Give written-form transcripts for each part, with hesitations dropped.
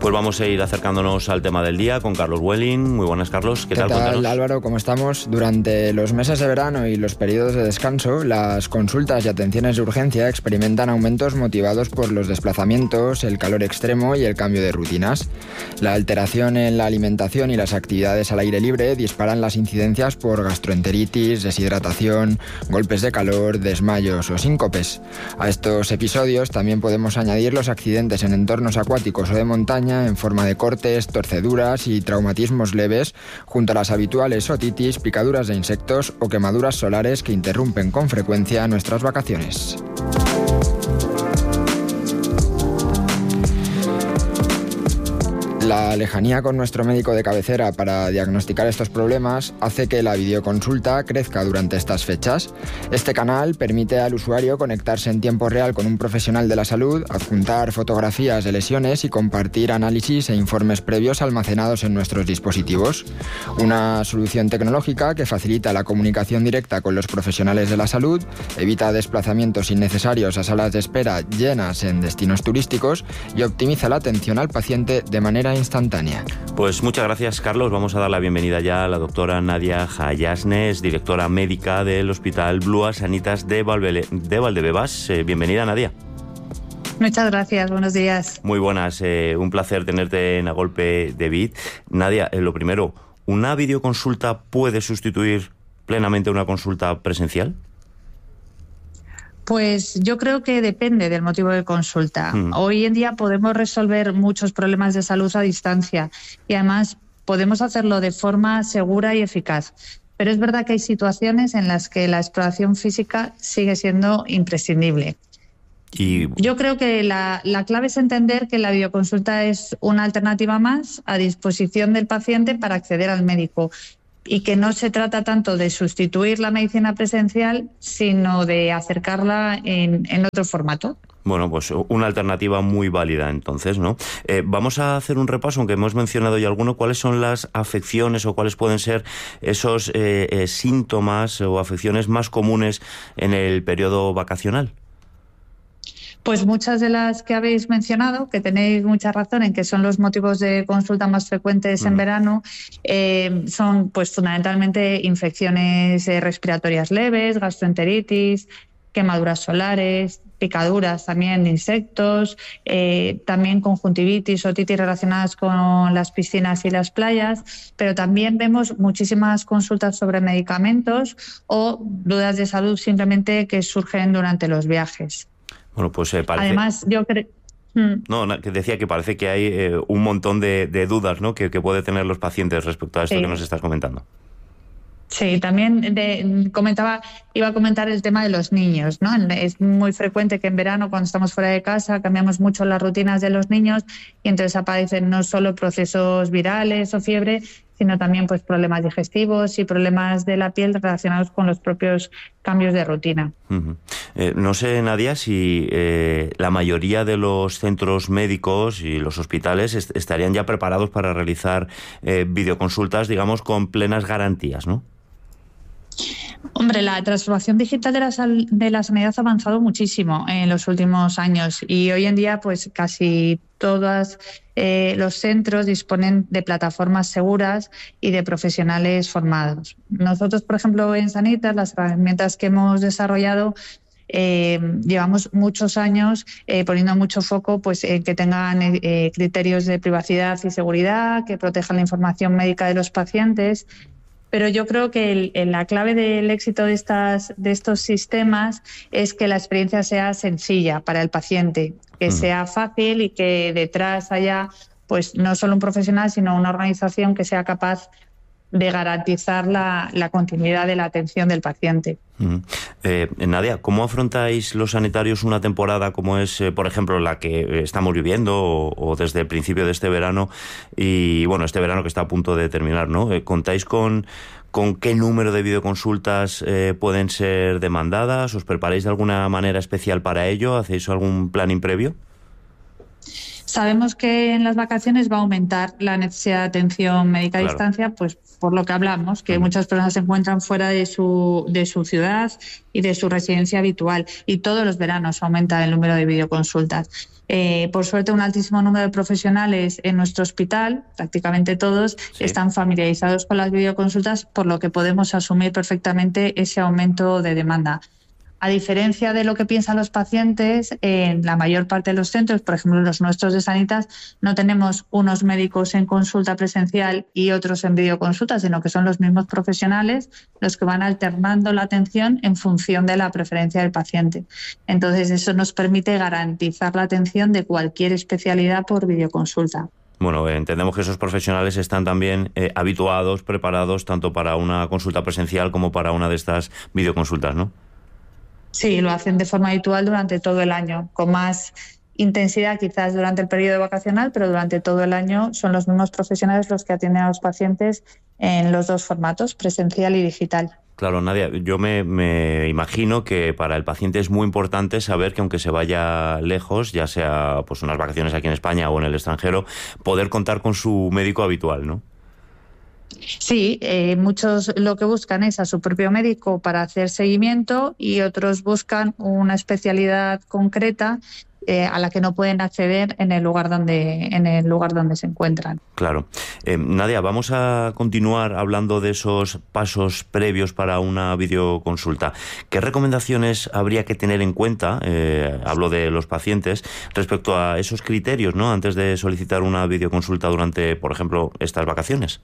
Pues vamos a ir acercándonos al tema del día con Carlos Welling. Muy buenas, Carlos. ¿Qué tal? Cuéntanos. Álvaro? ¿Cómo estamos? Durante los meses de verano y los periodos de descanso, las consultas y atenciones de urgencia experimentan aumentos motivados por los desplazamientos, el calor extremo y el cambio de rutinas. La alteración en la alimentación y las actividades al aire libre disparan las incidencias por gastroenteritis, deshidratación, golpes de calor, desmayos o síncopes. A estos episodios también podemos añadir los accidentes en entornos acuáticos o de montaña en forma de cortes, torceduras y traumatismos leves, junto a las habituales otitis, picaduras de insectos o quemaduras solares que interrumpen con frecuencia nuestras vacaciones. La lejanía con nuestro médico de cabecera para diagnosticar estos problemas hace que la videoconsulta crezca durante estas fechas. Este canal permite al usuario conectarse en tiempo real con un profesional de la salud, adjuntar fotografías de lesiones y compartir análisis e informes previos almacenados en nuestros dispositivos. Una solución tecnológica que facilita la comunicación directa con los profesionales de la salud, evita desplazamientos innecesarios a salas de espera llenas en destinos turísticos y optimiza la atención al paciente de manera instantánea. Pues muchas gracias, Carlos. Vamos a dar la bienvenida ya a la doctora Nadia Jayasnes, directora médica del Hospital Blua Sanitas de Valdebebas. Bienvenida, Nadia. Muchas gracias, buenos días. Muy buenas, un placer tenerte en A Golpe de Vid. Nadia, lo primero, ¿una videoconsulta puede sustituir plenamente una consulta presencial? Pues yo creo que depende del motivo de consulta. Hoy en día podemos resolver muchos problemas de salud a distancia y además podemos hacerlo de forma segura y eficaz. Pero es verdad que hay situaciones en las que la exploración física sigue siendo imprescindible. Yo creo que la clave es entender que la videoconsulta es una alternativa más a disposición del paciente para acceder al médico, y que no se trata tanto de sustituir la medicina presencial, sino de acercarla en otro formato. Bueno, pues una alternativa muy válida entonces, ¿no? Vamos a hacer un repaso, aunque hemos mencionado ya alguno. ¿Cuáles son las afecciones o cuáles pueden ser esos síntomas o afecciones más comunes en el periodo vacacional? Pues muchas de las que habéis mencionado, que tenéis mucha razón en que son los motivos de consulta más frecuentes en verano, son pues fundamentalmente infecciones respiratorias leves, gastroenteritis, quemaduras solares, picaduras también de insectos, también conjuntivitis o otitis relacionadas con las piscinas y las playas, pero también vemos muchísimas consultas sobre medicamentos o dudas de salud simplemente que surgen durante los viajes. Bueno, pues parece... Además, yo creo... No, que decía que parece que hay un montón de dudas, ¿no?, que pueden tener los pacientes respecto a esto que nos estás comentando. Sí, también iba a comentar el tema de los niños, ¿no? Es muy frecuente que en verano, cuando estamos fuera de casa, cambiamos mucho las rutinas de los niños y entonces aparecen no solo procesos virales o fiebre, sino también pues problemas digestivos y problemas de la piel relacionados con los propios cambios de rutina. No sé, Nadia, si la mayoría de los centros médicos y los hospitales estarían ya preparados para realizar videoconsultas, digamos, con plenas garantías, ¿no? Hombre, la transformación digital de la sanidad ha avanzado muchísimo en los últimos años y hoy en día pues casi todos los centros disponen de plataformas seguras y de profesionales formados. Nosotros, por ejemplo, en Sanitas, las herramientas que hemos desarrollado, llevamos muchos años poniendo mucho foco pues, en que tengan criterios de privacidad y seguridad, que protejan la información médica de los pacientes. Pero yo creo que la clave del éxito de estos sistemas es que la experiencia sea sencilla para el paciente, que sea fácil y que detrás haya pues no solo un profesional, sino una organización que sea capaz de garantizar la continuidad de la atención del paciente. Nadia, ¿cómo afrontáis los sanitarios una temporada como es, por ejemplo, la que estamos viviendo o desde el principio de este verano y, bueno, este verano que está a punto de terminar, ¿no? ¿Contáis con qué número de videoconsultas pueden ser demandadas? ¿Os preparáis de alguna manera especial para ello? ¿Hacéis algún planning previo? Sabemos que en las vacaciones va a aumentar la necesidad de atención médica a distancia, pues por lo que hablamos, que muchas personas se encuentran fuera de su ciudad y de su residencia habitual. Y todos los veranos aumenta el número de videoconsultas. Por suerte, un altísimo número de profesionales en nuestro hospital, prácticamente todos, están familiarizados con las videoconsultas, por lo que podemos asumir perfectamente ese aumento de demanda. A diferencia de lo que piensan los pacientes, en la mayor parte de los centros, por ejemplo los nuestros de Sanitas, no tenemos unos médicos en consulta presencial y otros en videoconsulta, sino que son los mismos profesionales los que van alternando la atención en función de la preferencia del paciente. Entonces, eso nos permite garantizar la atención de cualquier especialidad por videoconsulta. Bueno, entendemos que esos profesionales están también habituados, preparados, tanto para una consulta presencial como para una de estas videoconsultas, ¿no? Sí, lo hacen de forma habitual durante todo el año, con más intensidad quizás durante el periodo vacacional, pero durante todo el año son los mismos profesionales los que atienden a los pacientes en los dos formatos, presencial y digital. Claro, Nadia, yo me imagino que para el paciente es muy importante saber que aunque se vaya lejos, ya sea pues unas vacaciones aquí en España o en el extranjero, poder contar con su médico habitual, ¿no? Sí, muchos lo que buscan es a su propio médico para hacer seguimiento y otros buscan una especialidad concreta a la que no pueden acceder en el lugar donde se encuentran. Claro. Nadia, vamos a continuar hablando de esos pasos previos para una videoconsulta. ¿Qué recomendaciones habría que tener en cuenta, hablo de los pacientes, respecto a esos criterios, ¿no?, antes de solicitar una videoconsulta durante, por ejemplo, estas vacaciones?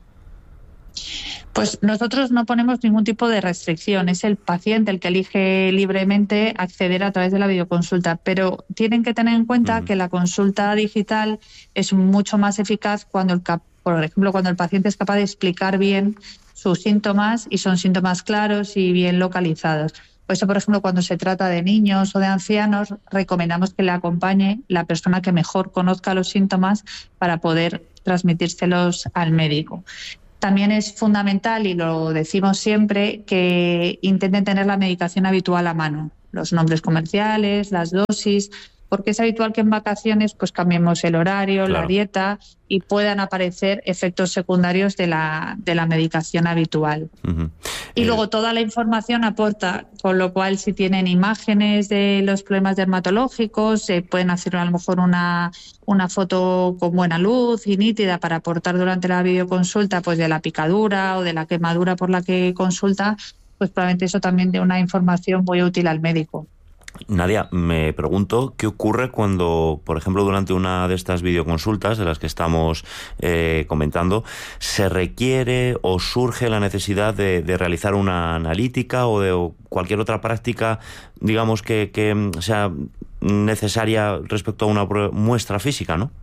Pues nosotros no ponemos ningún tipo de restricción. Es el paciente el que elige libremente acceder a través de la videoconsulta, pero tienen que tener en cuenta que la consulta digital es mucho más eficaz por ejemplo, cuando el paciente es capaz de explicar bien sus síntomas y son síntomas claros y bien localizados. Por eso, por ejemplo, cuando se trata de niños o de ancianos, recomendamos que le acompañe la persona que mejor conozca los síntomas para poder transmitírselos al médico. También es fundamental, y lo decimos siempre, que intenten tener la medicación habitual a mano, los nombres comerciales, las dosis, porque es habitual que en vacaciones pues cambiemos el horario, la dieta y puedan aparecer efectos secundarios de la medicación habitual. Y luego toda la información aporta, con lo cual si tienen imágenes de los problemas dermatológicos, pueden hacer a lo mejor una foto con buena luz y nítida para aportar durante la videoconsulta pues de la picadura o de la quemadura por la que consulta, pues probablemente eso también dé una información muy útil al médico. Nadia, me pregunto qué ocurre cuando, por ejemplo, durante una de estas videoconsultas de las que estamos comentando, se requiere o surge la necesidad de realizar una analítica o de cualquier otra práctica, digamos, que sea necesaria respecto a una muestra física, ¿no?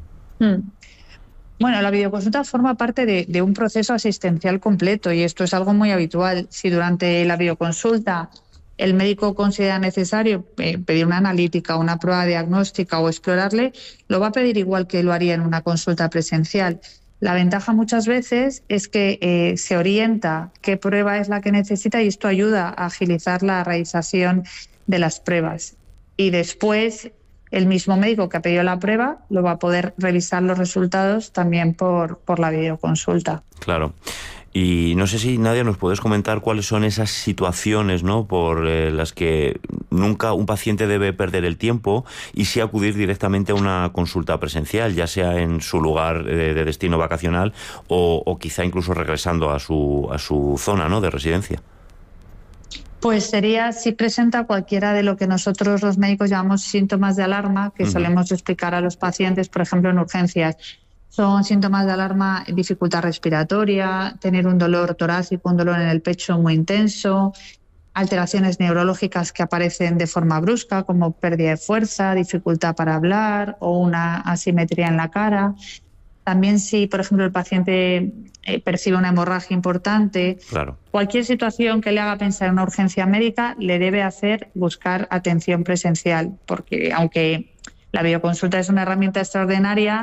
Bueno, la videoconsulta forma parte de un proceso asistencial completo y esto es algo muy habitual. Si durante la videoconsulta el médico considera necesario pedir una analítica, una prueba diagnóstica o explorarle, lo va a pedir igual que lo haría en una consulta presencial. La ventaja muchas veces es que se orienta qué prueba es la que necesita y esto ayuda a agilizar la realización de las pruebas. Y después el mismo médico que ha pedido la prueba lo va a poder revisar los resultados también por la videoconsulta. Claro. Y no sé si, Nadia, nos puedes comentar cuáles son esas situaciones, ¿no?, por las que nunca un paciente debe perder el tiempo y sí acudir directamente a una consulta presencial, ya sea en su lugar de destino vacacional o quizá incluso regresando a su zona, ¿no?, de residencia. Pues sería si presenta cualquiera de lo que nosotros los médicos llamamos síntomas de alarma, que solemos explicar a los pacientes, por ejemplo, en urgencias. Son síntomas de alarma, dificultad respiratoria, tener un dolor torácico, un dolor en el pecho muy intenso, alteraciones neurológicas que aparecen de forma brusca, como pérdida de fuerza, dificultad para hablar o una asimetría en la cara. También si, por ejemplo, el paciente percibe una hemorragia importante, cualquier situación que le haga pensar en una urgencia médica le debe hacer buscar atención presencial, porque aunque la videoconsulta es una herramienta extraordinaria,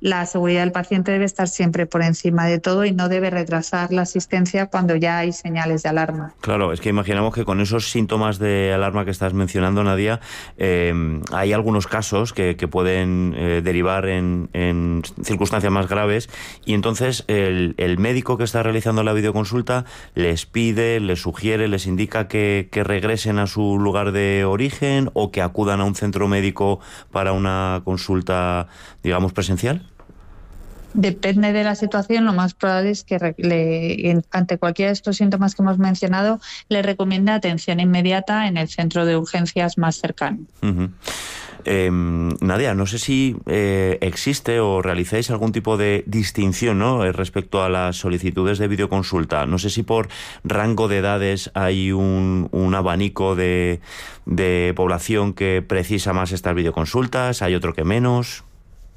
la seguridad del paciente debe estar siempre por encima de todo y no debe retrasar la asistencia cuando ya hay señales de alarma. Claro, es que imaginamos que con esos síntomas de alarma que estás mencionando, Nadia, hay algunos casos que pueden derivar en circunstancias más graves, y entonces el médico que está realizando la videoconsulta les pide, les sugiere, les indica que regresen a su lugar de origen o que acudan a un centro médico para una consulta, digamos, presencial. Depende de la situación, lo más probable es que ante cualquiera de estos síntomas que hemos mencionado, le recomienda atención inmediata en el centro de urgencias más cercano. Uh-huh. Nadia, no sé si existe o realizáis algún tipo de distinción, ¿no?, respecto a las solicitudes de videoconsulta. No sé si por rango de edades hay un abanico de población que precisa más estas videoconsultas, hay otro que menos.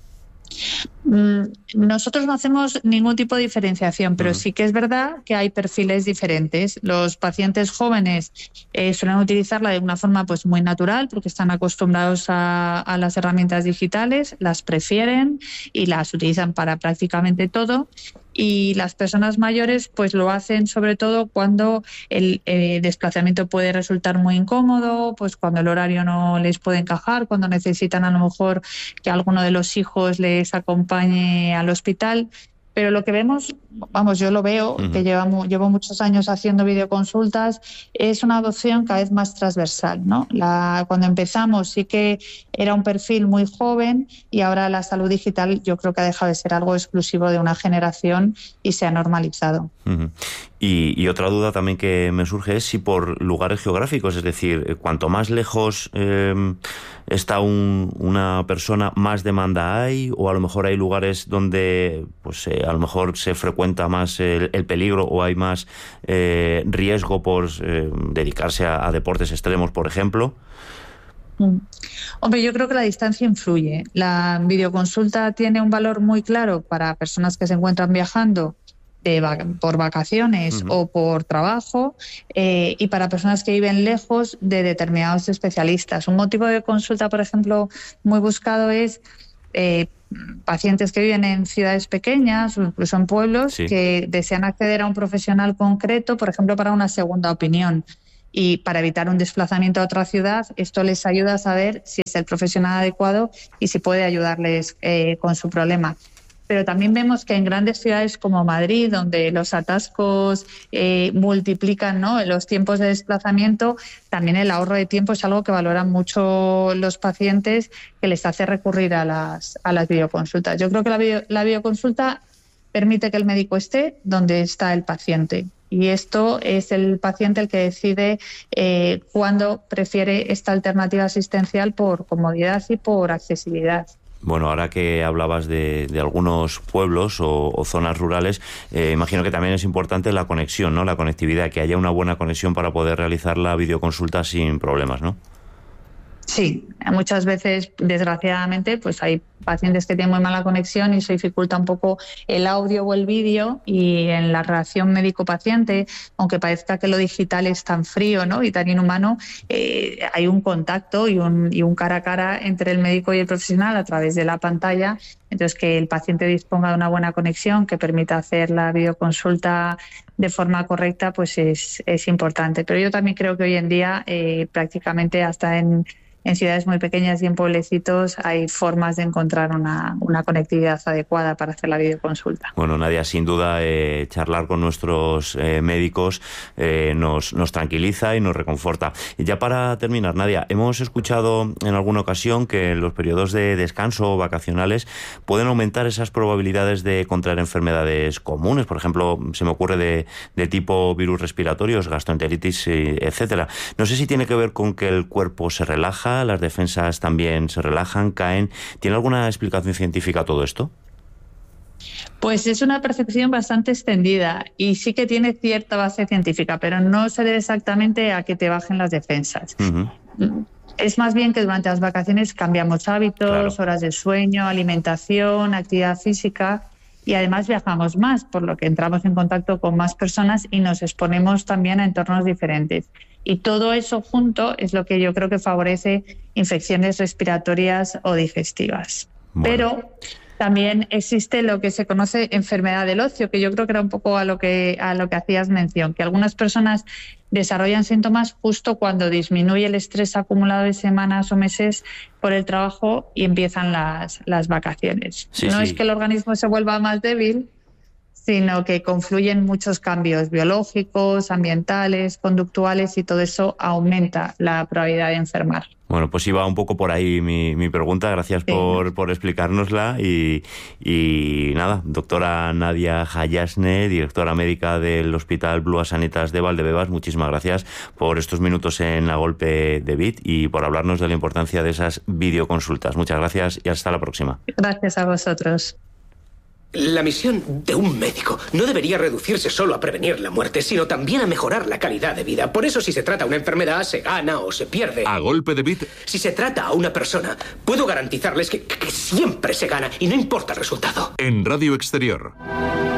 Nosotros no hacemos ningún tipo de diferenciación, pero sí que es verdad que hay perfiles diferentes. Los pacientes jóvenes suelen utilizarla de una forma pues muy natural porque están acostumbrados a las herramientas digitales, las prefieren y las utilizan para prácticamente todo. Y las personas mayores pues lo hacen sobre todo cuando el desplazamiento puede resultar muy incómodo, pues cuando el horario no les puede encajar, cuando necesitan a lo mejor que alguno de los hijos les acompañe al hospital. Pero lo que vemos, vamos, yo lo veo, que llevo muchos años haciendo videoconsultas, es una adopción cada vez más transversal, ¿no? Cuando empezamos sí que era un perfil muy joven y ahora la salud digital yo creo que ha dejado de ser algo exclusivo de una generación y se ha normalizado. Uh-huh. Y otra duda también que me surge es si por lugares geográficos, es decir, cuanto más lejos está una persona, más demanda hay, o a lo mejor hay lugares donde pues a lo mejor se frecuenta más el peligro o hay más riesgo por dedicarse a deportes extremos, por ejemplo. Hombre, yo creo que la distancia influye. La videoconsulta tiene un valor muy claro para personas que se encuentran viajando por vacaciones o por trabajo, y para personas que viven lejos de determinados especialistas. Un motivo de consulta, por ejemplo, muy buscado es pacientes que viven en ciudades pequeñas o incluso en pueblos que desean acceder a un profesional concreto, por ejemplo, para una segunda opinión. Y para evitar un desplazamiento a otra ciudad, esto les ayuda a saber si es el profesional adecuado y si puede ayudarles con su problema. Pero también vemos que en grandes ciudades como Madrid, donde los atascos multiplican, ¿no?, los tiempos de desplazamiento, también el ahorro de tiempo es algo que valoran mucho los pacientes, que les hace recurrir a las videoconsultas. Yo creo que la videoconsulta permite que el médico esté donde está el paciente. Y esto es el paciente el que decide cuándo prefiere esta alternativa asistencial por comodidad y por accesibilidad. Bueno, ahora que hablabas de algunos pueblos o zonas rurales, imagino que también es importante la conexión, ¿no? La conectividad, que haya una buena conexión para poder realizar la videoconsulta sin problemas, ¿no? Sí, muchas veces, desgraciadamente, pues hay pacientes que tienen muy mala conexión y se dificulta un poco el audio o el vídeo, y en la relación médico-paciente, aunque parezca que lo digital es tan frío, ¿no?, y tan inhumano, hay un contacto y un cara a cara entre el médico y el profesional a través de la pantalla. Entonces, que el paciente disponga de una buena conexión que permita hacer la videoconsulta de forma correcta, pues es importante. Pero yo también creo que hoy en día prácticamente hasta en ciudades muy pequeñas y en pueblecitos hay formas de encontrar una conectividad adecuada para hacer la videoconsulta. Bueno, Nadia, sin duda charlar con nuestros médicos nos tranquiliza y nos reconforta. Y ya para terminar, Nadia, hemos escuchado en alguna ocasión que en los periodos de descanso o vacacionales pueden aumentar esas probabilidades de contraer enfermedades comunes, por ejemplo, se me ocurre de tipo virus respiratorios, gastroenteritis, etcétera. No sé si tiene que ver con que el cuerpo se relaja, las defensas también se relajan, caen. ¿Tiene alguna explicación científica todo esto? Pues es una percepción bastante extendida y sí que tiene cierta base científica, pero no se debe exactamente a que te bajen las defensas. Es más bien que durante las vacaciones cambiamos hábitos, horas de sueño, alimentación, actividad física, y además viajamos más, por lo que entramos en contacto con más personas y nos exponemos también a entornos diferentes. Y todo eso junto es lo que yo creo que favorece infecciones respiratorias o digestivas. Bueno. Pero También existe lo que se conoce enfermedad del ocio, que yo creo que era un poco a lo que hacías mención, que algunas personas desarrollan síntomas justo cuando disminuye el estrés acumulado de semanas o meses por el trabajo y empiezan las vacaciones. No es que el organismo se vuelva más débil, sino que confluyen muchos cambios biológicos, ambientales, conductuales, y todo eso aumenta la probabilidad de enfermar. Bueno, pues iba un poco por ahí mi pregunta. Gracias por explicárnosla. Y nada, doctora Nadia Jayasne, directora médica del Hospital Blua Sanitas de Valdebebas, muchísimas gracias por estos minutos en A Golpe de Bit y por hablarnos de la importancia de esas videoconsultas. Muchas gracias y hasta la próxima. Gracias a vosotros. La misión de un médico no debería reducirse solo a prevenir la muerte, sino también a mejorar la calidad de vida. Por eso, si se trata una enfermedad, se gana o se pierde. A Golpe de Bit. Si se trata a una persona, puedo garantizarles que siempre se gana y no importa el resultado. En Radio Exterior.